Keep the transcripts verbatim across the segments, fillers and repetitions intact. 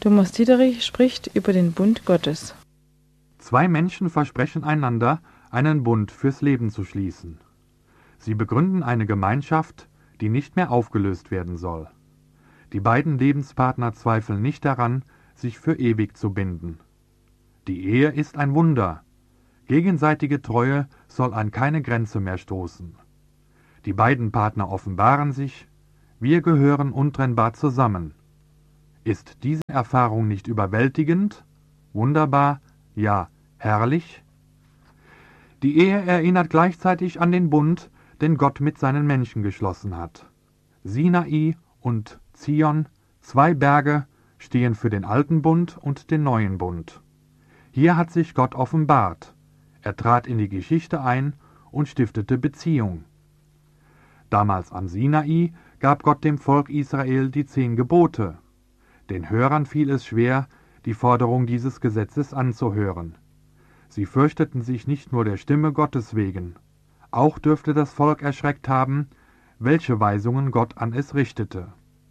Thomas Dieterich spricht über den Bund Gottes. Zwei Menschen versprechen einander, einen Bund fürs Leben zu schließen. Sie begründen eine Gemeinschaft, die nicht mehr aufgelöst werden soll. Die beiden Lebenspartner zweifeln nicht daran, sich für ewig zu binden. Die Ehe ist ein Wunder. Gegenseitige Treue soll an keine Grenze mehr stoßen. Die beiden Partner offenbaren sich, wir gehören untrennbar zusammen. Ist diese Erfahrung nicht überwältigend, wunderbar, ja, herrlich? Die Ehe erinnert gleichzeitig an den Bund, den Gott mit seinen Menschen geschlossen hat. Sinai und Zion, zwei Berge, stehen für den alten Bund und den neuen Bund. Hier hat sich Gott offenbart. Er trat in die Geschichte ein und stiftete Beziehung. Damals am Sinai gab Gott dem Volk Israel die zehn Gebote. Den Hörern fiel es schwer, die Forderung dieses Gesetzes anzuhören. Sie fürchteten sich nicht nur der Stimme Gottes wegen. Auch dürfte das Volk erschreckt haben, welche Weisungen Gott an es richtete.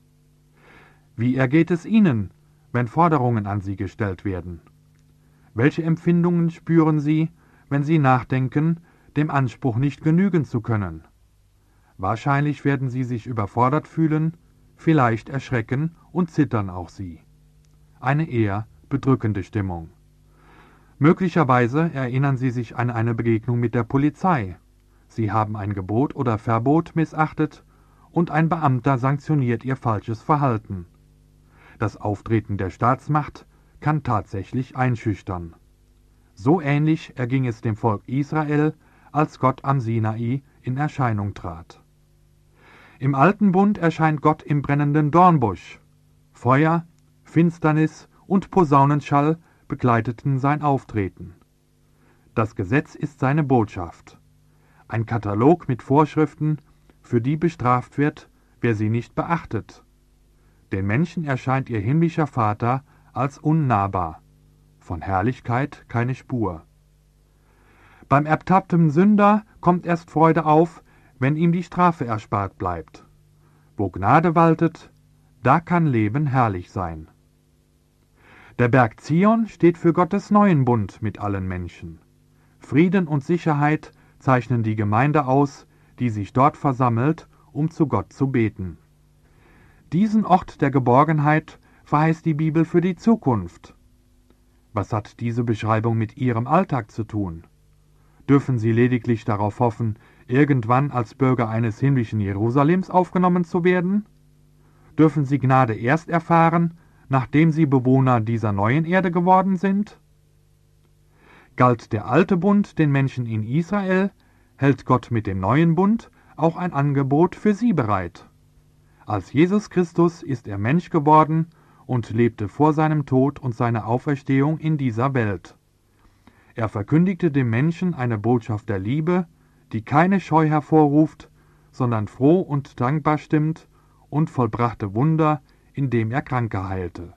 Wie ergeht es ihnen, wenn Forderungen an sie gestellt werden? Welche Empfindungen spüren sie, wenn sie nachdenken, dem Anspruch nicht genügen zu können? Wahrscheinlich werden sie sich überfordert fühlen, vielleicht erschrecken und zittern auch sie. Eine eher bedrückende Stimmung. Möglicherweise erinnern sie sich an eine Begegnung mit der Polizei. Sie haben ein Gebot oder Verbot missachtet und ein Beamter sanktioniert ihr falsches Verhalten. Das Auftreten der Staatsmacht kann tatsächlich einschüchtern. So ähnlich erging es dem Volk Israel, als Gott am Sinai in Erscheinung trat. Im Alten Bund erscheint Gott im brennenden Dornbusch. Feuer, Finsternis und Posaunenschall begleiteten sein Auftreten. Das Gesetz ist seine Botschaft. Ein Katalog mit Vorschriften, für die bestraft wird, wer sie nicht beachtet. Den Menschen erscheint ihr himmlischer Vater als unnahbar. Von Herrlichkeit keine Spur. Beim ertappten Sünder kommt erst Freude auf, wenn ihm die Strafe erspart bleibt. Wo Gnade waltet, da kann Leben herrlich sein. Der Berg Zion steht für Gottes neuen Bund mit allen Menschen. Frieden und Sicherheit zeichnen die Gemeinde aus, die sich dort versammelt, um zu Gott zu beten. Diesen Ort der Geborgenheit verheißt die Bibel für die Zukunft. Was hat diese Beschreibung mit Ihrem Alltag zu tun? Dürfen Sie lediglich darauf hoffen, irgendwann als Bürger eines himmlischen Jerusalems aufgenommen zu werden? Dürfen Sie Gnade erst erfahren, nachdem Sie Bewohner dieser neuen Erde geworden sind? Galt der alte Bund den Menschen in Israel, hält Gott mit dem neuen Bund auch ein Angebot für sie bereit. Als Jesus Christus ist er Mensch geworden und lebte vor seinem Tod und seiner Auferstehung in dieser Welt. Er verkündigte dem Menschen eine Botschaft der Liebe, die keine Scheu hervorruft, sondern froh und dankbar stimmt, und vollbrachte Wunder, indem er Kranke heilte.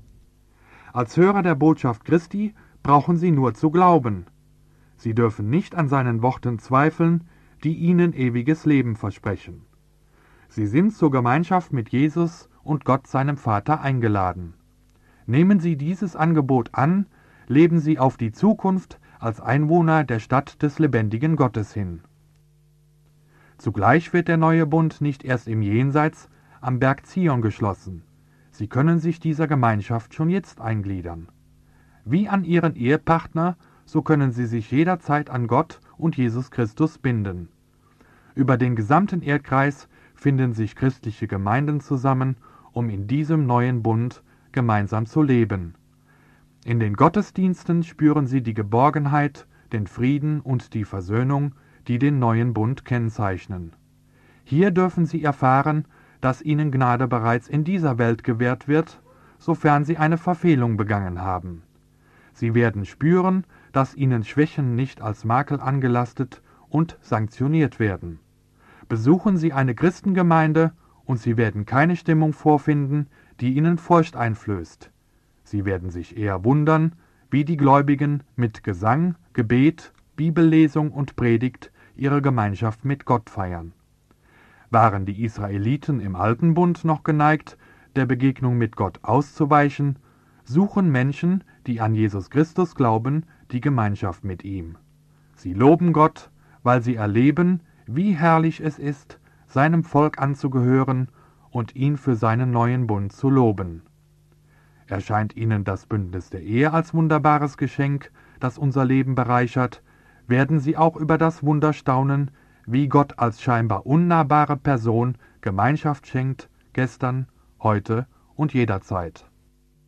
Als Hörer der Botschaft Christi brauchen sie nur zu glauben. Sie dürfen nicht an seinen Worten zweifeln, die ihnen ewiges Leben versprechen. Sie sind zur Gemeinschaft mit Jesus und Gott seinem Vater eingeladen. Nehmen Sie dieses Angebot an, leben Sie auf die Zukunft als Einwohner der Stadt des lebendigen Gottes hin. Zugleich wird der neue Bund nicht erst im Jenseits am Berg Zion geschlossen. Sie können sich dieser Gemeinschaft schon jetzt eingliedern. Wie an Ihren Ehepartner, so können Sie sich jederzeit an Gott und Jesus Christus binden. Über den gesamten Erdkreis finden sich christliche Gemeinden zusammen, um in diesem neuen Bund gemeinsam zu leben. In den Gottesdiensten spüren Sie die Geborgenheit, den Frieden und die Versöhnung, die den neuen Bund kennzeichnen. Hier dürfen Sie erfahren, dass Ihnen Gnade bereits in dieser Welt gewährt wird, sofern Sie eine Verfehlung begangen haben. Sie werden spüren, dass Ihnen Schwächen nicht als Makel angelastet und sanktioniert werden. Besuchen Sie eine Christengemeinde und Sie werden keine Stimmung vorfinden, die Ihnen Furcht einflößt. Sie werden sich eher wundern, wie die Gläubigen mit Gesang, Gebet, Bibellesung und Predigt ihre Gemeinschaft mit Gott feiern. Waren die Israeliten im Alten Bund noch geneigt, der Begegnung mit Gott auszuweichen, suchen Menschen, die an Jesus Christus glauben, die Gemeinschaft mit ihm. Sie loben Gott, weil sie erleben, wie herrlich es ist, seinem Volk anzugehören und ihn für seinen neuen Bund zu loben. Erscheint ihnen das Bündnis der Ehe als wunderbares Geschenk, das unser Leben bereichert, werden sie auch über das Wunder staunen, wie Gott als scheinbar unnahbare Person Gemeinschaft schenkt, gestern, heute und jederzeit.